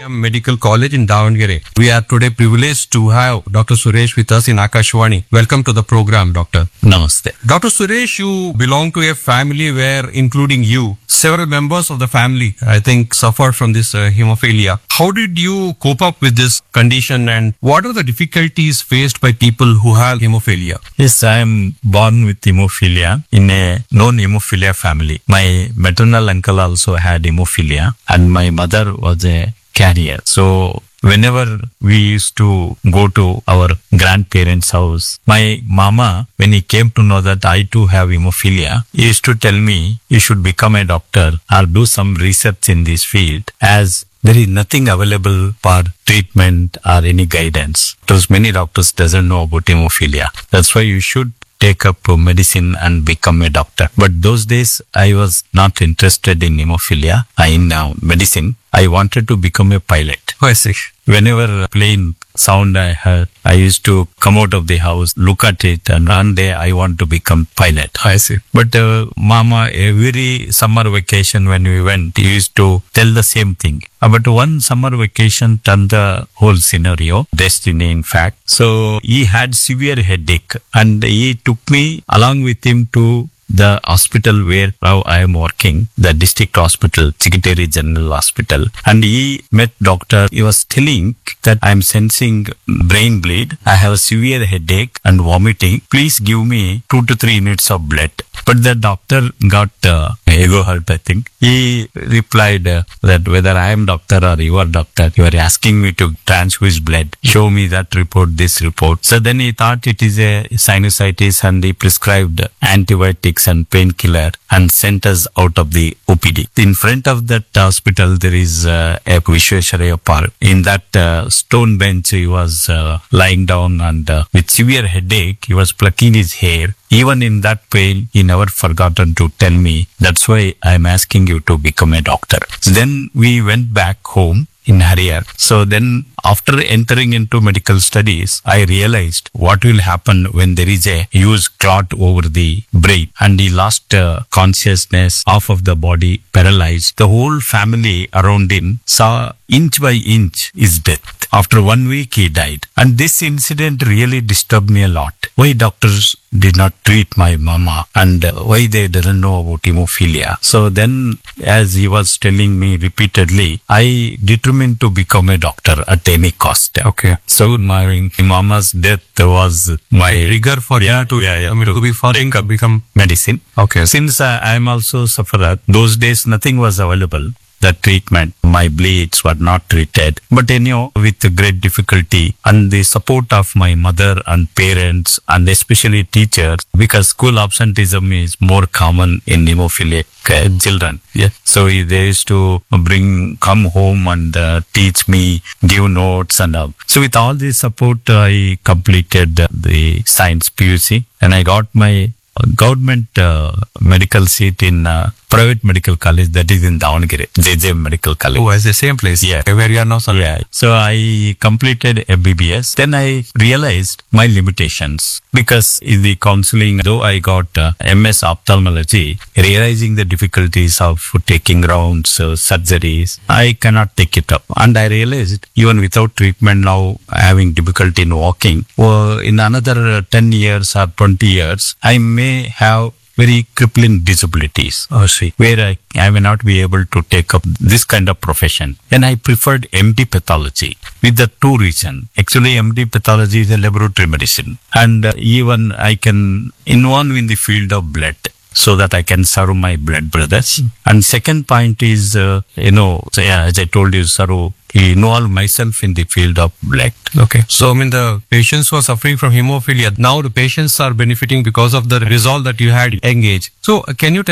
Medical College in Davangere. We are today privileged to have Dr. Suresh with us in Akashwani. Welcome to the program, Doctor. Namaste. Dr. Suresh, you belong to a family where, including you, several members of the family, I think, suffer from this hemophilia. How did you cope up with this condition, and what are the difficulties faced by people who have hemophilia? Yes, I am born with hemophilia in a known hemophilia family. My maternal uncle also had hemophilia and my mother was a carrier. So whenever we used to go to our grandparents' house, my mama, when he came to know that I too have hemophilia, he used to tell me, you should become a doctor or do some research in this field, as there is nothing available for treatment or any guidance. Because many doctors doesn't know about hemophilia. That's why you should take up medicine and become a doctor. But those days I was not interested in hemophilia, in medicine. I wanted to become a pilot. I see. Whenever a plane sound I heard, I used to come out of the house, look at it, and one day I want to become pilot. I see. But Mama, every summer vacation when we went, he used to tell the same thing. But one summer vacation turned the whole scenario, destiny in fact. So he had severe headache and he took me along with him to the hospital where now I am working, the district hospital, Secretary General Hospital. And he met doctor. He was telling that I am sensing brain bleed. I have a severe headache and vomiting. Please give me 2 to 3 units of blood. But the doctor got ego hurt, I think. He replied that whether I am doctor or you are doctor, you are asking me to transfuse blood. Show me that report, this report. So then he thought it is a sinusitis and he prescribed antibiotics and painkiller and sent us out of the OPD. In front of that hospital, there is a Vishwesharaya Park. In that stone bench, he was lying down and with severe headache, he was plucking his hair. Even in that pain, he never forgotten to tell me, that's why I am asking you to become a doctor. Then we went back home in Harihar. So then after entering into medical studies, I realized what will happen when there is a huge clot over the brain and he lost consciousness, half of the body paralyzed. The whole family around him saw inch by inch his death. After 1 week, he died. And this incident really disturbed me a lot. Why doctors did not treat my mama and why they didn't know about hemophilia. So then, as he was telling me repeatedly, I determined to become a doctor at any cost. Okay. So my mama's death was my trigger for to become medicine. Okay. Since I am also sufferer, those days nothing was available. The treatment, my bleeds were not treated. But anyhow, with great difficulty and the support of my mother and parents and especially teachers, because school absenteeism is more common in hemophiliac children. Yeah. So they used to come home and teach me, give notes and all. So with all this support, I completed the science PUC and I got my government medical seat in private medical college, that is in Davangere, JJ Medical College. Oh, it's the same place. Yeah. Where you are now, sir. Yeah. So I completed MBBS. Then I realized my limitations because in the counseling, though I got MS ophthalmology, realizing the difficulties of taking rounds, surgeries, I cannot take it up. And I realized even without treatment now, having difficulty in walking, in another 10 years or 20 years, I may have very crippling disabilities. Oh, see. Where I may not be able to take up this kind of profession. And I preferred MD pathology with the 2 reasons. Actually, MD pathology is a laboratory medicine. And even I can involve in the field of blood so that I can serve my blood brothers. And second point is, as I told you, Saru, involve myself in the field of blood. Okay. So, the patients who are suffering from hemophilia, now the patients are benefiting because of the result that you had at young age. So, can you tell